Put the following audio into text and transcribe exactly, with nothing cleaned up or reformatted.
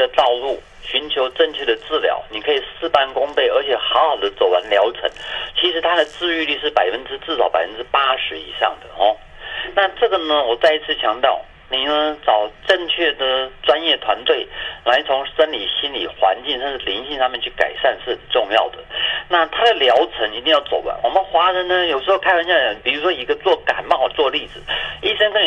的道路，寻求正确的治疗，你可以事半功倍，而且好好的走完疗程。其实它的治愈率是百分之至少百分之八十以上的哦。那这个呢，我再一次强调，你呢找正确的专业团队来从生理、心理、环境甚至灵性上面去改善是很重要的。那它的疗程一定要走完。我们华人呢有时候开玩笑讲，比如说一个做感冒做例子，医生跟你